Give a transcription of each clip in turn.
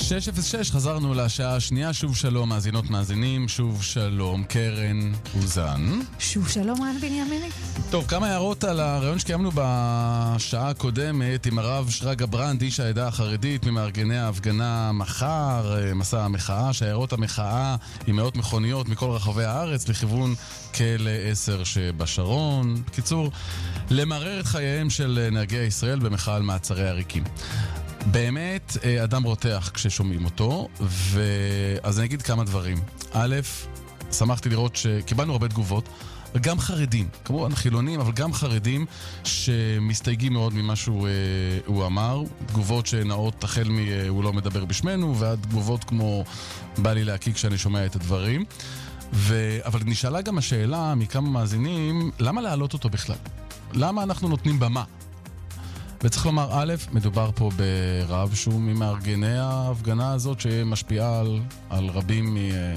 6:06, חזרנו לשעה השנייה. שוב שלום מאזינות מאזינים, שוב שלום קרן אוזן. שוב שלום רן בנימיני. טוב, כמה הערות על הרעיון שקיימנו בשעה הקודמת עם הרב שרגא ברנד, איש העדה החרדית, ממארגני ההפגנה מחר, מסע המחאה, שהערות המחאה עם מאות מכוניות מכל רחבי הארץ לכיוון כלא 10 שבשרון. בקיצור, למרר את חייהם של נהגי ישראל במחאה על מעצרי עריקים. באמת, אדם רותח כששומעים אותו, אז אני אגיד כמה דברים. א', שמחתי לראות שקיבלנו הרבה תגובות, וגם חרדים, כמובן חילונים, אבל גם חרדים שמסתייגים מאוד ממה שהוא אמר. תגובות שנעות החל הוא לא מדבר בשמנו, ועד תגובות כמו בא לי להקיא כשאני שומע את הדברים. אבל נשאלה גם השאלה מכמה מאזינים, למה להעלות אותו בכלל? למה אנחנו נותנים במה? וצריך לומר, א', מדובר פה ברב שהוא ממארגני ההפגנה הזאת שמשפיעה על רבים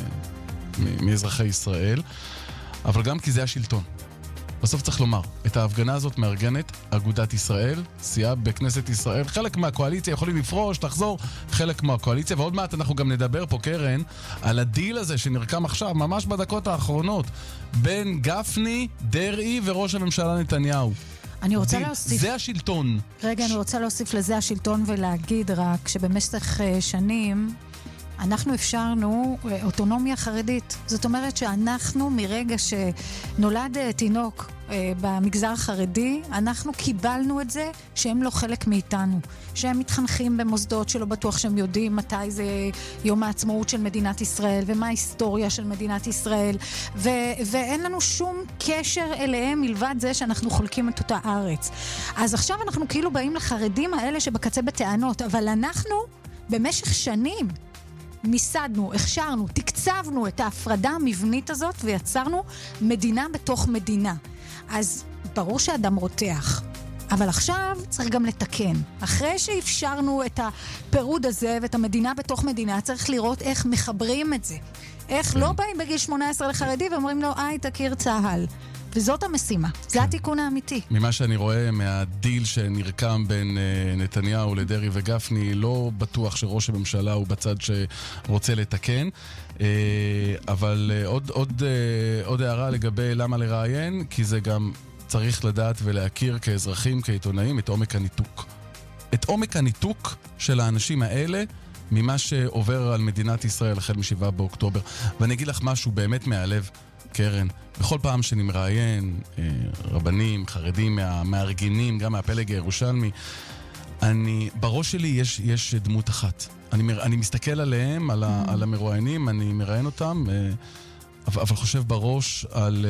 מאזרחי ישראל, אבל גם כי זה השלטון. בסוף צריך לומר, את ההפגנה הזאת מארגנת אגודת ישראל, סיעה בכנסת ישראל, חלק מהקואליציה יכולים לפרוש, לחזור, חלק מהקואליציה, ועוד מעט אנחנו גם נדבר פה, קרן, על הדיל הזה שנרקם עכשיו, ממש בדקות האחרונות, בין גפני, דרעי וראש הממשלה נתניהו. אני רוצה להוסיף... זה השלטון. רגע, אני רוצה להוסיף לזה השלטון ולהגיד רק שבמשך שנים אנחנו אפשרנו אוטונומיה חרדית. זאת אומרת שאנחנו מרגע שנולד תינוק במגזר החרדי, אנחנו קיבלנו את זה שהם לא חלק מאיתנו. שהם מתחנכים במוסדות שלא בטוח שהם יודעים מתי זה יום העצמאות של מדינת ישראל ומה ההיסטוריה של מדינת ישראל. ואין לנו שום קשר אליהם מלבד זה שאנחנו חולקים את אותה ארץ. אז עכשיו אנחנו כאילו באים לחרדים האלה שבקצה בטענות, אבל אנחנו במשך שנים מיסדנו, הכשרנו, תקצבנו את ההפרדה המבנית הזאת ויצרנו מדינה בתוך מדינה. אז ברור שאדם רותח, אבל עכשיו צריך גם לתקן. אחרי שאפשרנו את הפירוד הזה ואת המדינה בתוך מדינה, צריך לראות איך מחברים את זה. איך לא באים בגיל 18 לחרדי ואומרים לו, תכיר צהל. וזאת המשימה, זה התיקון האמיתי. ממה שאני רואה מהדיל שנרקם בין נתניהו לדרעי וגפני, לא בטוח שראש הממשלה הוא בצד שרוצה לתקן, אבל עוד הערה לגבי למה לראיין, כי זה גם צריך לדעת ולהכיר כאזרחים, כעיתונאים, את עומק הניתוק. את עומק הניתוק של האנשים האלה ממה שעובר על מדינת ישראל החל מ7 באוקטובר. ואני אגיד לך משהו באמת מהלב, קרן, בכל פעם שאני מראיין רבנים, חרדים, מהמארגנים, גם מהפלג הירושלמי, בראש שלי יש דמות אחת. אני מסתכל עליהם, על המרואיינים, אני מראיין אותם, אבל חושב בראש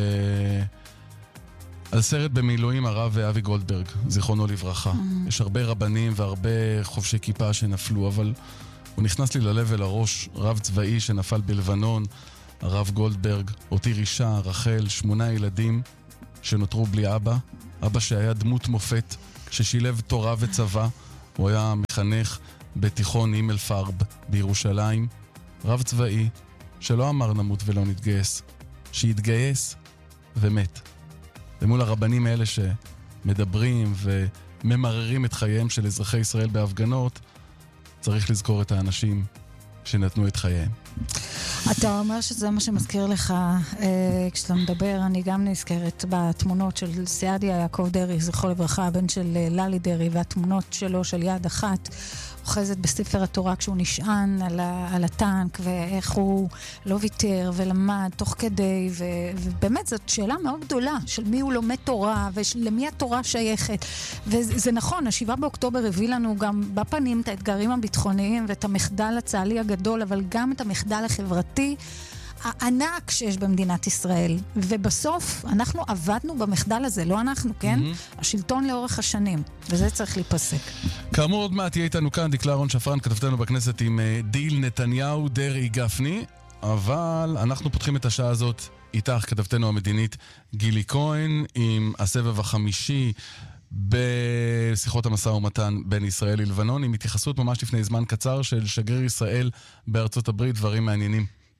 על סרט במילואים הרב אבי גולדברג, זיכרונו לברכה. יש הרבה רבנים והרבה חובשי כיפה שנפלו, אבל הוא נכנס לי ללב ולראש, רב צבאי שנפל בלבנון, הרב גולדברג, הותיר אישה, רחל, 8 ילדים שנותרו בלי אבא. אבא שהיה דמות מופת, ששילב תורה וצבא. הוא היה מחנך בתיכון הימל פרב בירושלים. רב צבאי שלא אמר נמות ולא נתגייס, שהתגייס ומת. ומול הרבנים האלה שמדברים וממררים את חייהם של אזרחי ישראל בהפגנות, צריך לזכור את האנשים שנתנו את חייהם. אתה אומר שזה מה שמזכיר לך כשאתה מדבר. אני גם נזכרת בתמונות של סעדיה יעקב דרעי, זכרו לברכה, הבן של ללי דרעי, והתמונות שלו של יד אחת אוחזת בספר התורה כשהוא נשען על הטנק, ואיך הוא לא ויתר ולמד תוך כדי, ובאמת זאת שאלה מאוד גדולה של מי הוא לומד תורה ולמי התורה שייכת. וזה נכון, 7 באוקטובר הביא לנו גם בפנים את האתגרים הביטחוניים ואת המחדל הצה"לי הגדול, אבל גם את המחדל החברתי הענק שיש במדינת ישראל. ובסוף אנחנו עבדנו במחדל הזה, לא אנחנו, כן? השלטון לאורך השנים, וזה צריך להיפסק. כאמור, עוד מעט תהיה איתנו כאן דקלה רון שפרן, כתבתנו בכנסת עם דיל נתניהו, דרעי, גפני, אבל אנחנו פותחים את השעה הזאת איתך, כתבתנו המדינית גילי כהן, עם הסבב החמישי בשיחות המשא ומתן בין ישראל ללבנון, עם התייחסות ממש לפני זמן קצר של שגריר ישראל בארצות הברית, דברים מעניינים.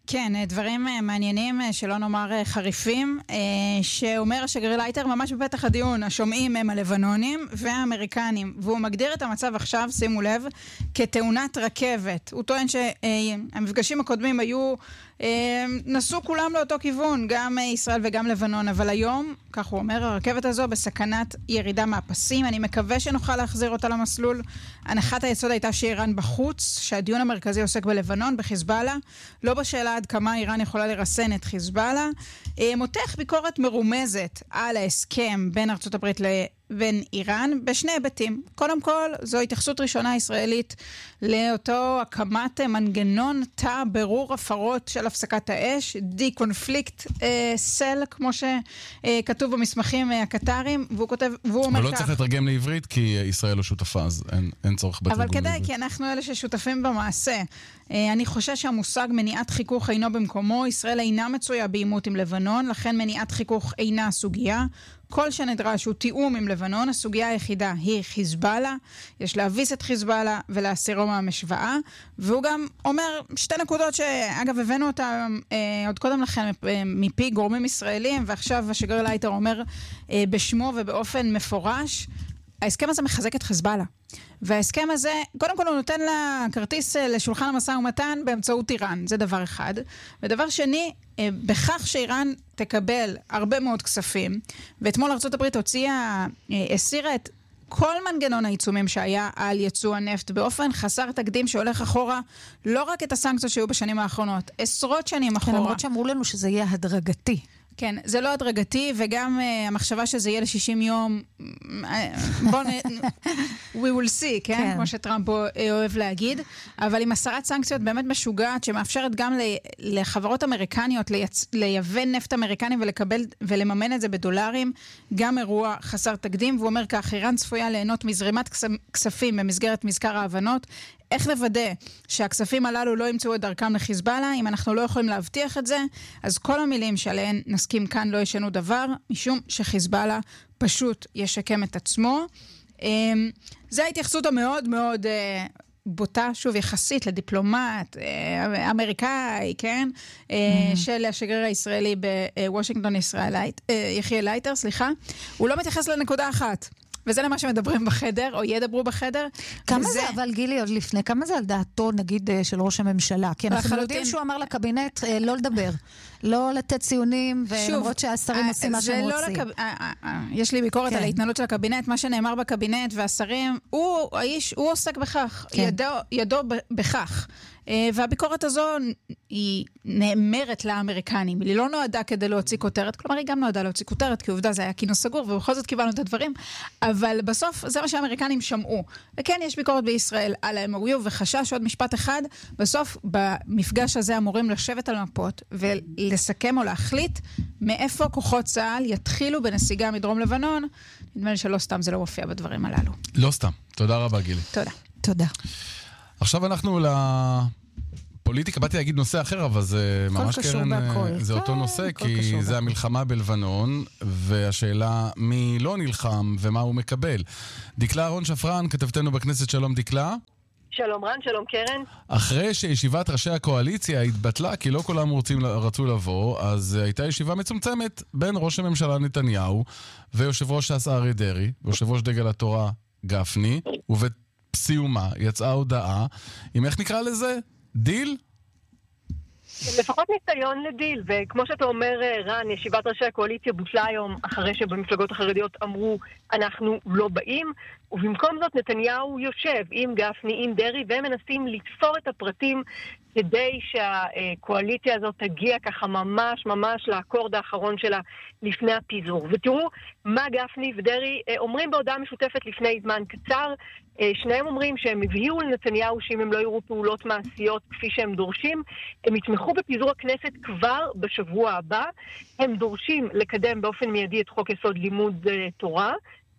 כן, דברים מעניינים, שלא נאמר חריפים, שאומר השגריר לייטר ממש בפתח הדיון, השומעים הם הלבנונים והאמריקנים, והוא מגדיר את המצב עכשיו, שימו לב, כתאונת רכבת. הוא טוען שהמפגשים הקודמים היו, נסו כולם לאותו כיוון, גם ישראל וגם לבנון, אבל היום, כך הוא אומר, הרכבת הזו בסכנת ירידה מהפסים, אני מקווה שנוכל להחזיר אותה למסלול. הנחת היסוד הייתה שאיראן בחוץ, שהדיון המרכזי עוסק בלבנון, בחיזבאללה, לא בשאלה עד כמה איראן יכולה לרסן את חיזבאללה. מותח ביקורת מרומזת על ההסכם בין ארצות הברית לבין איראן בשני היבטים. קודם כל, זו התייחסות ראשונה ישראלית לאותו הקמת מנגנון תא ברור הפרות של הפסקת האש, די-קונפליקט סל, כמו שכתוב במסמכים הקטריים, והוא אומר אבל כך. לא צריך לתרגם לעברית, כי ישראל לא שותפה, אז אין צורך בתרגום אבל לעברית. כדאי, כי אנחנו אלה ששותפים במעשה. אני חושב שהמושג מניעת חיכוך אינו במקומו, ישראל אינה מצויה בעימות עם לבנון, לכן מניעת חיכוך אינה סוגיה. כל שנדרש הוא תיאום עם לבנון, הסוגיה היחידה היא חיזבאללה, יש להביס את חיזבאללה ולהסירו מהמשוואה, והוא גם אומר שתי נקודות שאגב הבאנו אותה עוד קודם לכן מפי גורמים ישראלים, ועכשיו השגריר לייטר אומר בשמו ובאופן מפורש, ההסכם הזה מחזק את חיזבאללה. וההסכם הזה, קודם כל הוא נותן לה כרטיס לשולחן המשא ומתן באמצעות איראן, זה דבר אחד. ודבר שני, בכך שאיראן תקבל הרבה מאוד כספים, ואתמול ארצות הברית הסירה את כל מנגנון העיצומים שהיה על ייצוא הנפט באופן חסר תקדים שהולך אחורה, לא רק את הסנקציות שהיו בשנים האחרונות, עשרות שנים אחורה. כן, למרות שאמרו לנו שזה יהיה הדרגתי. כן, זה לא הדרגתי, וגם המחשבה שזה יהיה ל-60 יום, we will see, כן? כמו שטראמפ אוהב להגיד, אבל עם הסרת סנקציות באמת משוגעת, שמאפשרת גם לחברות אמריקניות לייבא נפט אמריקני ולממן את זה בדולרים, גם אירוע חסר תקדים, והוא אומר כך, איראן צפויה ליהנות מזרימת כספים במסגרת מזכר ההבנות, איך לוודא שהכספים הללו לא ימצאו את דרכם לחיזבאללה? אם אנחנו לא יכולים להבטיח את זה, אז כל המילים שעליהן נסכים כאן לא ישנו דבר, משום שחיזבאללה פשוט ישקם את עצמו. זה ההתייחסות המאוד מאוד בוטה, שוב, יחסית לדיפלומט אמריקאי, כן? של השגריר הישראלי בוושינגטון, יחיאל לייטר, סליחה. הוא לא מתייחס לנקודה אחת. וזה למה שמדברים בחדר, או ידברו בחדר. כמה זה, אבל גילי, עוד לפני, כמה זה על דעתו, נגיד, של ראש הממשלה? כי אנחנו יודעים שהוא אמר לקבינט לא לדבר, לא לתת ציונים, ולמרות שהשרים עושים מה שהם רוצים. יש לי ביקורת על ההתנהלות של הקבינט, מה שנאמר בקבינט והשרים, הוא עוסק בכך, ידו בכך. והביקורת הזו היא נאמרת לאמריקנים, היא לא נועדה כדי להוציא כותרת, כלומר היא גם נועדה להוציא כותרת, כי עובדה זה היה כינוס סגור, ובכל זאת קיבלנו את הדברים, אבל בסוף זה מה שהאמריקנים שמעו. וכן, יש ביקורת בישראל על ה-MOU, וחשש עוד משפט אחד, בסוף במפגש הזה אמורים לשבת על מפות, ולסכם או להחליט מאיפה כוחות צה"ל יתחילו בנסיגה מדרום לבנון. נדמה לי שלא סתם זה לא מופיע בדברים הללו. לא סתם. תודה רבה, גילי. תודה. תודה. עכשיו אנחנו לפוליטיקה, באתי להגיד נושא אחר, אבל זה ממש קרן, זה אותו נושא, כי זה המלחמה בלבנון, והשאלה מי לא נלחם ומה הוא מקבל. דקלה רון שפרן, כתבתנו בכנסת, שלום דקלה. שלום רן, שלום קרן. אחרי שישיבת ראשי הקואליציה התבטלה, כי לא כולם רצו לבוא, אז הייתה ישיבה מצומצמת בין ראש הממשלה נתניהו ויושב ראש ש"ס אריה דרעי, ויושב ראש דגל התורה גפני, סיומה, יצאה הודעה, עם איך נקרא לזה? דיל? לפחות ניסיון לדיל, וכמו שאתה אומר רן, ישיבת ראשי הקואליציה בוטלה היום אחרי שבמפלגות החרדיות אמרו אנחנו לא באים, ובמקום זאת נתניהו יושב עם גפני, עם דרעי, והם מנסים לתפור את הפרטים כדי שהקואליציה הזאת תגיע ככה ממש ממש לאקורד האחרון שלה לפני הפיזור. ותראו מה גפני ודרעי אומרים בהודעה משותפת לפני זמן קצר. שניהם אומרים שהם הבהירו לנתניהו שאם הם לא יראו פעולות מעשיות כפי שהם דורשים, הם יתמכו בפיזור הכנסת כבר בשבוע הבא. הם דורשים לקדם באופן מיידי את חוק יסוד לימוד תורה,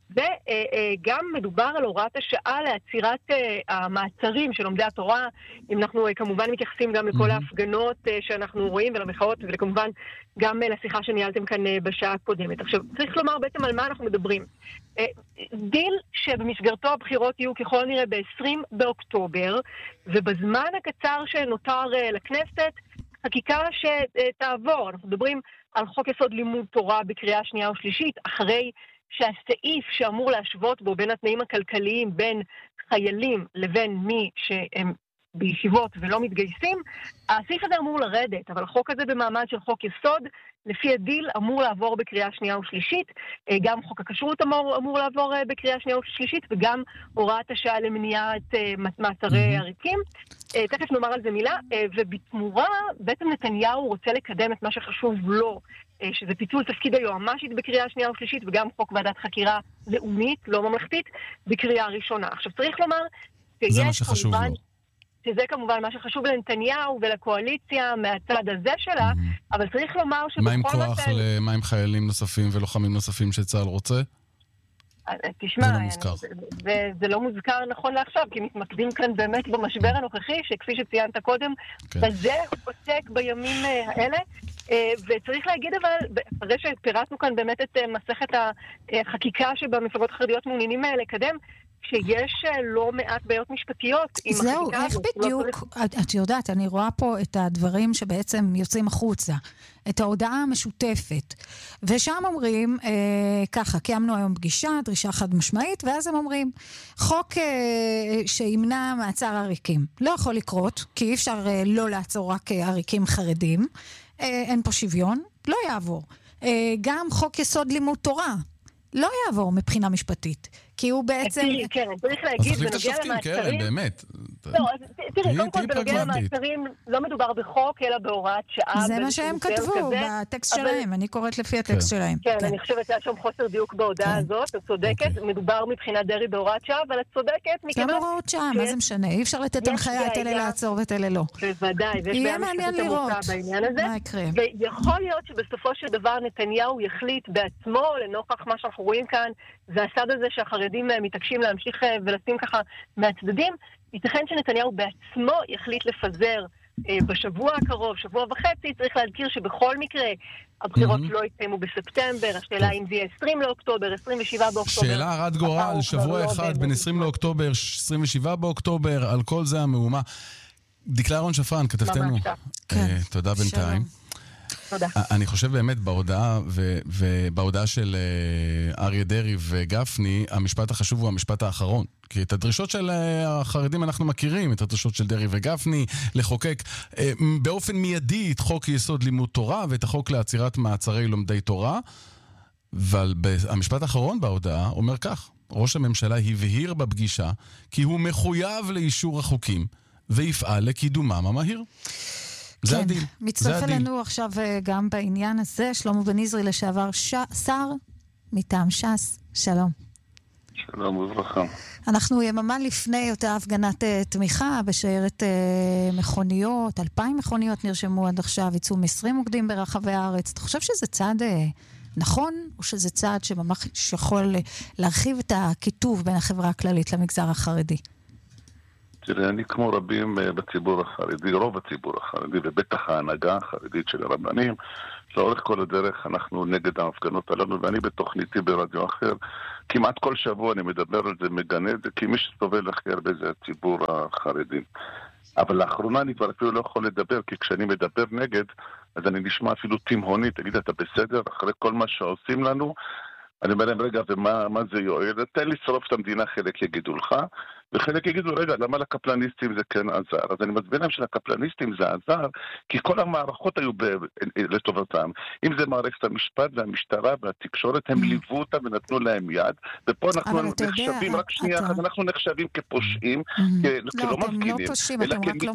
וגם מדובר על הוראת השעה לעצירת המעצרים של לומדי התורה. אם אנחנו כמובן מתייחסים גם לכל ההפגנות שאנחנו רואים ולמחאות, וכמובן גם לשיחה שניהלתם כאן בשעה הקודמת. עכשיו, צריך לומר בעצם על מה אנחנו מדברים. דיל שבמסגרתו הבחירות יהיו ככל נראה ב-20 באוקטובר, ובזמן הקצר שנותר לכנסת, חקיקה שתעבור. אנחנו מדברים על חוק יסוד לימוד תורה בקריאה שנייה ושלישית, אחרי שהסעיף שאמור להשוות בו בין התנאים הכלכליים בין חיילים לבין מי שהם בישיבות ולא מתגייסים, הסעיף הזה אמור לרדת, אבל החוק הזה במעמד של חוק יסוד, לפי הדיל אמור לעבור בקריאה שנייה ושלישית, גם חוק הכשרות אמור לעבור בקריאה שנייה ושלישית, וגם הוראת השעה למניעת מעצרי עריקים. תכף נאמר על זה מילה, ובתמורה בעצם נתניהו רוצה לקדם את מה שחשוב לו, שזה פיצול תפקיד היועמ"שית בקריאה שנייה ושלישית, וגם חוק ועדת חקירה לאומית, לא ממלכתית, בקריאה ראשונה. עכשיו צריך לומר, זה מה שחשוב לו. שזה כמובן מה שחשוב לנתניהו ולקואליציה מהצד הזה שלה, אבל צריך לומר שבכל מה עם כוח, מה עם חיילים נוספים ולוחמים נוספים שצה"ל רוצה? תשמע, זה לא מוזכר נכון לעכשיו, כי מתמקדים כאן באמת במשבר הנוכחי, שכפי שציינת קודם, בזה הוא עוסק בימים האלה, וצריך להגיד אבל, אחרי שפירטנו כאן באמת את מסכת החקיקה שבמפלגות החרדיות מעוניינים לקדם, שיש לא מעט בעיות משפטיות עם החקיקה. זהו, איך בדיוק, את יודעת, אני רואה פה את הדברים שבעצם יוצאים החוצה, את ההודעה המשותפת, ושם אומרים, ככה, קיימנו היום פגישה, דרישה חד משמעית, ואז הם אומרים, חוק שימנע מעצר עריקים, לא יכול לקרות, כי אי אפשר לא לעצור רק עריקים חרדים, אין פה שוויון, לא יעבור. גם חוק יסוד לימוד תורה, לא יעבור מבחינה משפטית, כי הוא בעצם... כן, צריך להגיד, אז תחליף את השופטים, קרן, באמת. לא, תראי, קודם כל בנוגע למעצרים לא מדובר בחוק, אלא בהוראת שעה. זה מה שהם כתבו בטקסט שלהם, אני קוראת לפי הטקסט שלהם. כן, אני חושבת שהיה שם חוסר דיוק בהודעה הזאת, את צודקת, מדובר מבחינת דרי בהוראת שעה, אבל את צודקת. גם בהוראת שעה, מה זה משנה? אי אפשר לתת הנחיה, את אלה לעצור ואת אלה לא. בוודאי, ויש יהיה מעניין לראות מה יקרה. ויכול להיות שבסופו של דבר נתניהו יחליט בעצמו, לנוכח מה שאנחנו רואים כאן, זה הסד הזה שהחרדים מתעקשים להמשיך ולשים ככה מהצדדים, ייתכן שנתניהו בעצמו יחליט לפזר בשבוע הקרוב, שבוע וחצי, צריך להזכיר שבכל מקרה הבחירות לא יתקיימו בספטמבר, השאלה אם זה יהיה 20 לאוקטובר, 27 באוקטובר. שאלה הרת גורל, שבוע אחד בין 20 לאוקטובר, 27 באוקטובר, על כל זה המהומה. דקלה רון שפרן, כתבתנו. תודה בינתיים. תודה. אני חושב באמת בהודעה של אריה דרעי וגפני, המשפט החשוב הוא המשפט האחרון. כי את הדרישות של החרדים אנחנו מכירים, את הדרישות של דרעי וגפני, לחוקק באופן מיידי את חוק יסוד לימוד תורה, ואת החוק לעצירת מעצרי לומדי תורה, אבל המשפט האחרון בהודעה אומר כך, ראש הממשלה הבהיר בפגישה, כי הוא מחויב לאישור החוקים, ויפעל לקידומם המהיר. כן, מצטרף אלינו עכשיו גם בעניין הזה, שלמה בן-יזרי לשעבר שר מטעם ש"ס, שלום. שלום וברכה. אנחנו יממה לפני אותה הפגנת תמיכה בשיירת מכוניות, 2,000 מכוניות נרשמו עד עכשיו, יצאו מ-20 מוקדים ברחבי הארץ. אתה חושב שזה צעד נכון, או שזה צעד שממש יכול להרחיב את הכיתוב בין החברה הכללית למגזר החרדי? תראה, אני כמו רבים בציבור החרדי, רוב הציבור החרדי, ובטח ההנהגה החרדית של הרבנים, לאורך כל הדרך אנחנו נגד ההפגנות הללו, ואני בתוכניתי ברדיו אחר, כמעט כל שבוע אני מדבר על זה, מגנה את זה, כי מי שסובל הכי הרבה זה הציבור החרדי. אבל לאחרונה אני כבר אפילו לא יכול לדבר, כי כשאני מדבר נגד, אז אני נשמע אפילו תימהוני, תגיד, אתה בסדר? אחרי כל מה שעושים לנו, אני אומר להם, רגע, ומה זה יועיל? תן לשרוף את המדינה, חלק יגידו לך, וחלק יגידו, רגע, למה לקפלניסטים זה כן עזר? אז אני מסביר להם שלקפלניסטים זה עזר, כי כל המערכות היו לטובתם. אם זה מערכת המשפט והמשטרה והתקשורת, הם ליוו אותם ונתנו להם יד, ופה אנחנו נחשבים, רק שנייה אחת, אנחנו נחשבים כפושעים, כלא מפגינים, אלא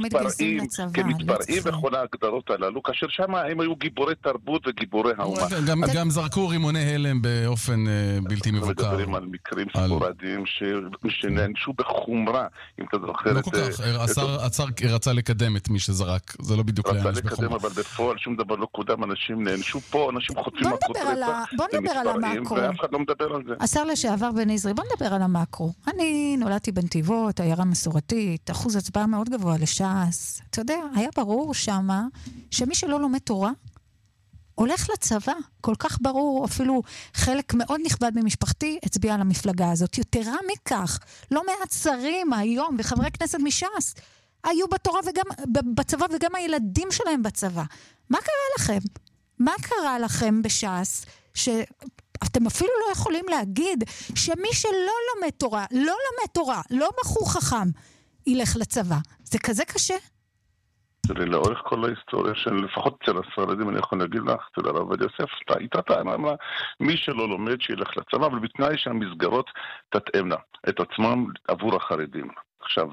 כמתפרעים וכל ההגדרות הללו, כאשר שם הם היו גיבורי תרבות וגיבורי האומה. גם זרקו רימוני הלם באופן בלתי מבוקר. מדברים על מקרים ספורדיים שנענשו חומרה, אם אתה זוכר. לא כל כך, השר רצה לקדם את מי שזרק, זה לא בדיוק להענש בחומרה. רצה לקדם, אבל בפועל שום דבר לא קודם, אנשים נענשו פה, אנשים חוטפים מכות רצח, בוא נדבר על המאקרו. ואף אחד לא מדבר על זה. השר לשעבר בן-יזרי, בוא נדבר על המאקרו. אני נולדתי בנתיבות, עיירה מסורתית, אחוז הצבעה מאוד גבוה לש"ס. אתה יודע, היה ברור שמה, שמי שלא לומד תורה, הולך לצבא, כל כך ברור, אפילו חלק מאוד נכבד ממשפחתי הצביע על המפלגה הזאת. יתרה מכך, לא מעט שרים היום וחברי כנסת מש"ס היו בתורה וגם בצבא, וגם הילדים שלהם בצבא. מה קרה לכם? מה קרה לכם בש"ס שאתם אפילו לא יכולים להגיד שמי שלא לומד תורה, לא בחור חכם, ילך לצבא? זה כזה קשה? לאורך כל ההיסטוריה של לפחות אצל הספרדים, אני יכול להגיד לך, אצל הרב עובדיה יוסף, הייתה טענה, מי שלא לומד שילך לצבא, אבל בתנאי שהמסגרות תתאמנה את עצמם עבור החרדים. עכשיו,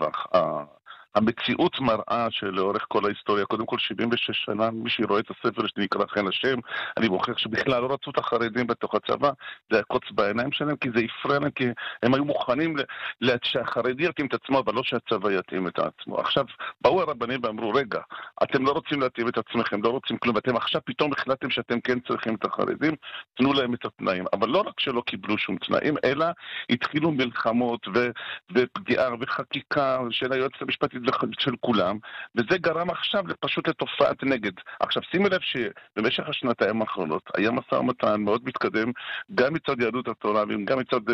המציאות מראה שלאורך כל ההיסטוריה, קודם כל 76 שנה, מי שרואה את הספר שנקרא חן השם, אני מוכיח שבכלל לא רצו את החרדים בתוך הצבא, זה היה קוץ בעיניים שלהם, כי זה הפריע להם, כי הם היו מוכנים שהחרדי יתאים את עצמו, אבל לא שהצבא יתאים את עצמו. עכשיו, באו הרבנים ואמרו, רגע, אתם לא רוצים להתאים את עצמכם, לא רוצים כלום, אתם עכשיו פתאום החלטתם שאתם כן צריכים את החרדים, תנו להם את התנאים. אבל לא רק שלא קיבלו שום תנאים, אלא התחילו מלחמות ופגיעה וחקיקה של היועצת המשפטית של כולם, וזה גרם עכשיו פשוט לתופעת נגד. עכשיו שימי לב שבמשך השנתיים האחרונות היה משא ומתן מאוד מתקדם, גם מצד יהדות התורה וגם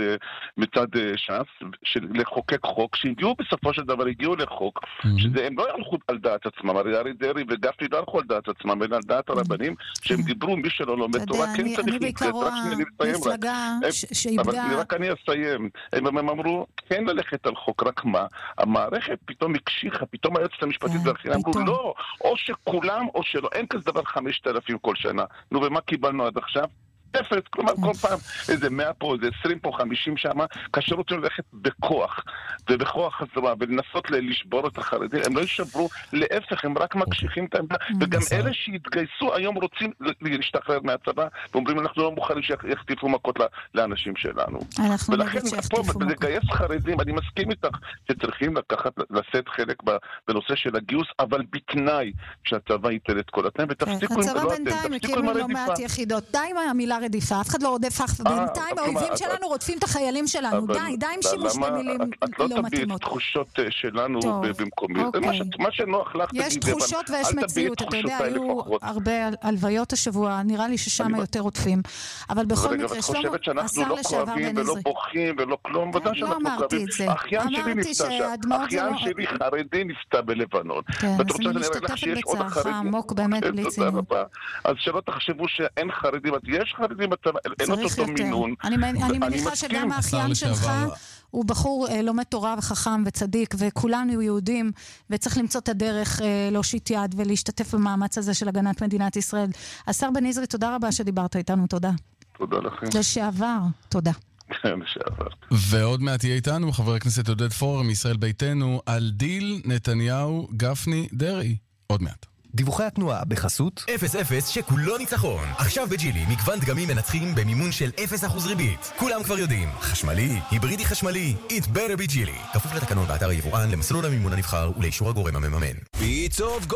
מצד ש"ס, לחוקק חוק, שהגיעו בסופו של דבר, הגיעו לחוק, שהם לא הלכו על דעת עצמם, הרי ארי דרעי וגפני לא הלכו על דעת עצמם, אלא על דעת הרבנים, שהם דיברו, מי שלא לומד תורה, כן צריך בעיקרו המפלגה שאיבדה... רק אני אסיים. הם אמרו, כן ללכת על חוק, רק מה? המערכת פתאום הקשיחה, פתאום היועצת המשפטית והאחרים אמרו, לא, או שכולם או שלא, אין כזה דבר 5,000 כל שנה. נו, ומה קיבלנו עד עכשיו? אפס, כלומר כל פעם איזה 100 פה, איזה 20 פה, 50 שם, כאשר רוצים ללכת בכוח, ובכוח הזרוע, ולנסות לשבור את החרדים, הם לא ישברו, להפך, הם רק מקשיחים את העמדה, וגם אלה שהתגייסו היום רוצים להשתחרר מהצבא, ואומרים, אנחנו לא מוכנים שיחטיפו מכות לאנשים שלנו. ולכן פה, לגייס חרדים, אני מסכים איתך, שצריכים לשאת חלק בנושא של הגיוס, אבל בתנאי שהצבא ייתן את כל התנאים, ותפסיקו עם הצבא בינתיים הקימו לא מעט יחידות. די עם המילה רדיפה, אף אחד לא רודף, בינתיים האויבים שלנו רודפים את החיילים שלנו. די עם שימוש במילים לא מתאימות. את לא תביאי תחושות שלנו במקומי. מה שנוח לך תגידי. יש תחושות ויש מציאות. אתה יודע, היו הרבה הלוויות השבוע, נראה לי ששם יותר רודפים. אבל בכל מקרה, שלמה, השר לשעבר בן עזרי. ולא בוכים ולא כלום, ודאי שאנחנו כואבים. האחיין שלי נפצע שם. האחיין שלי חרדי נפצע בלבנון. אז אני משתתפת בצערך עמוק באמת בלי צינון. אז שלא תחשבו שאין חרדים, יש חרדים בצבא, אין אותו מינון. אני מניחה שגם האחיין שלך הוא בחור לומד תורה וחכם וצדיק, וכולנו יהודים, וצריך למצוא את הדרך להושיט יד ולהשתתף במאמץ הזה של הגנת מדינת ישראל. השר בן עזרי, תודה רבה שדיברת איתנו, תודה. תודה לכם. לשעבר, תודה. לשעבר. ועוד מעט יהיה איתנו חבר הכנסת עודד פורר מישראל ביתנו על דיל נתניהו גפני דרעי. עוד מעט. דיווחי התנועה בחסות 0-0 שכולו ניצחון. עכשיו בג'ילי מגוון דגמים מנצחים במימון של 0% ריבית. כולם כבר יודעים, חשמלי, היברידי חשמלי, It better be ג'ילי. כפוף לתקנון באתר היבואן, למסלול המימון הנבחר ולאישור הגורם המממן. ביטס אוף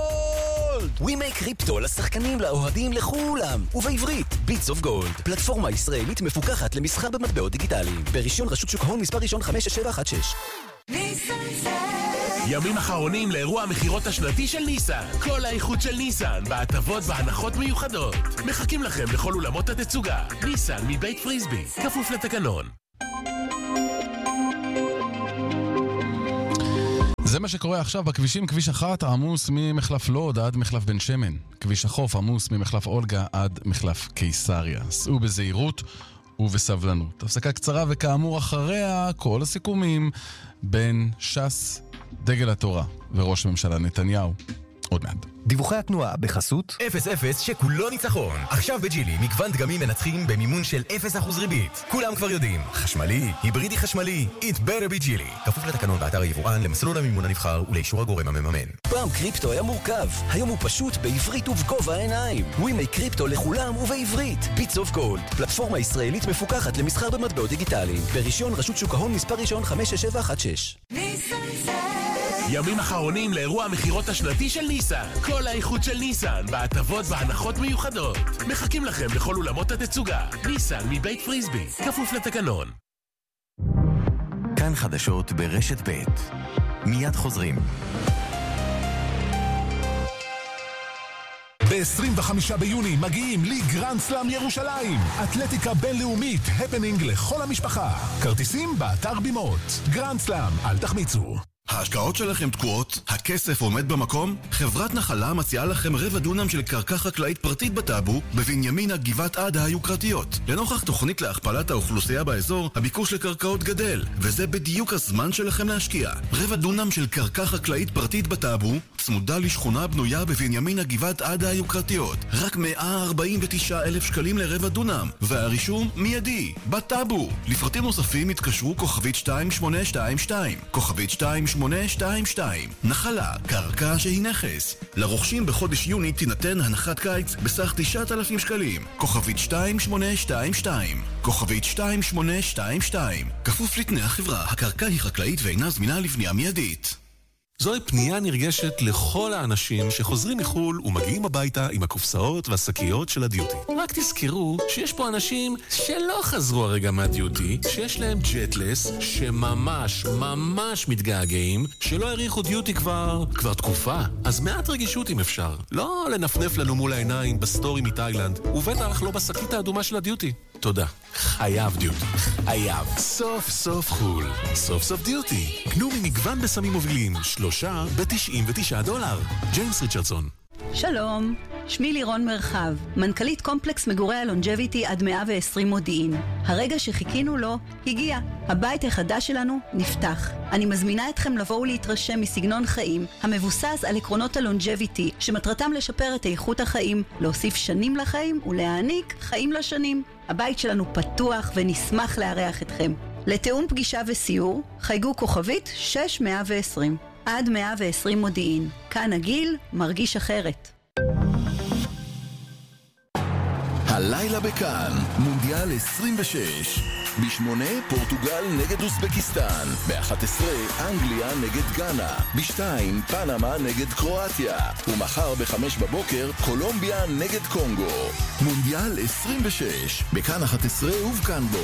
גולד! ווימי קריפטו לשחקנים, לאוהדים, לכולם. ובעברית, ביטס אוף גולד. פלטפורמה ישראלית מפוקחת למסחר במטבעות דיגיטליים. ברישיון רשות שוק ההון מספר ראשון 5716. ימים אחרונים לאירוע המחירות השנתי של ניסן. כל האיכות של ניסן, בהטבות והנחות מיוחדות. מחכים לכם בכל אולמות התצוגה. ניסן מבית פריסבי, כפוף לתקנון. זה מה שקורה עכשיו בכבישים. כביש 1 עמוס ממחלף לוד עד מחלף בן שמן. כביש החוף עמוס ממחלף אולגה עד מחלף קיסריה. סעו בזהירות ובסבלנות. הפסקה קצרה וכאמור אחריה כל הסיכומים בין ש"ס, דגל התורה וראש הממשלה נתניהו. עוד מעט. דיווחי התנועה בחסות 0-0 שכולו ניצחון. עכשיו בג'ילי מגוון דגמים מנצחים במימון של 0% ריבית. כולם כבר יודעים, חשמלי, היברידי חשמלי, It better be ג'ילי. כפוף לתקנון באתר היבואן, למסלול המימון הנבחר ולאישור הגורם המממן. פעם קריפטו היה מורכב, היום הוא פשוט בעברית ובגובה העיניים. ווימי קריפטו לכולם ובעברית. ביטס אוף גולד, פלטפורמה ישראלית מפוקחת למסחר במטבעות דיגיטליים. ברישיון רשות שוק ההון מספר ראשון 5716. ימים אחרונים לאירוע המחירות השנתי של ניסן. כל האיכות של ניסן, בהטבות והנחות מיוחדות. מחכים לכם בכל אולמות התצוגה. ניסן מבית פריסבי, כפוף לתקנון. כאן חדשות ברשת ב'. מיד חוזרים. ב-25 ביוני מגיעים לי גרנד סלאם ירושלים. אתלטיקה בינלאומית, הפנינג לכל המשפחה. כרטיסים באתר בימות. גרנד סלאם, אל תחמיצו. ההשקעות שלכם תקועות? הכסף עומד במקום? חברת נחלה מציעה לכם רבע דונם של קרקע חקלאית פרטית בטאבו בבנימינה גבעת עדה היוקרתיות. לנוכח תוכנית להכפלת האוכלוסייה באזור, הביקוש לקרקעות גדל, וזה בדיוק הזמן שלכם להשקיע. רבע דונם של קרקע חקלאית פרטית בטאבו צמודה לשכונה בנויה בבנימינה גבעת עדה היוקרתיות. רק 149,000 שקלים לרבע דונם, והרישום מיידי, בטאבו. לפרטים נוספים התקשרו כוכבית 2822, כוכבית 2822. נחלה, קרקע שהיא נכס. לרוכשים בחודש יוני תינתן הנחת קיץ בסך 9,000 שקלים. כוכבית 2822, כוכבית 2822. כפוף לתנאי החברה, הקרקע היא חקלאית ואינה זמינה לבנייה מיידית. זוהי פנייה נרגשת לכל האנשים שחוזרים מחול ומגיעים הביתה עם הקופסאות והשקיות של הדיוטי. רק תזכרו שיש פה אנשים שלא חזרו הרגע מהדיוטי, שיש להם ג'טלס, שממש מתגעגעים, שלא העריכו דיוטי כבר תקופה. אז מעט רגישות אם אפשר. לא לנפנף לנו מול העיניים בסטורי מתאילנד, ובטח לא בשקית האדומה של הדיוטי. תודה. חייב דיוטי. חייב. סוף סוף חול. סוף סוף דיוטי. קנו ממגוון בסמים מובילים. 3 ב$99. ג'יימס ריצ'רדסון. שלום, שמי לירון מרחב, מנכ"לית קומפלקס מגורי הלונג'ביטי עד 120 מודיעין. הרגע שחיכינו לו הגיע. הבית החדש שלנו נפתח. אני מזמינה אתכם לבוא ולהתרשם מסגנון חיים המבוסס על עקרונות הלונג'ביטי, שמטרתם לשפר את איכות החיים, להוסיף שנים לחיים ולהעניק חיים לשנים. הבית שלנו פתוח ונשמח לארח אתכם. לתאום פגישה וסיור, חייגו כוכבית 6120. עד 120 מודיעין. כאן הגיל מרגיש אחרת. הלילה בכאן, מונדיאל 26. ב8 פורטוגל נגד אוזבקיסטן, ב11 אנגליה נגד גאנה, ב2 פנמה נגד קרואטיה, ומחר ב5 בבוקר קולומביה נגד קונגו. מונדיאל 26, בכאן 11 ובכאן בו.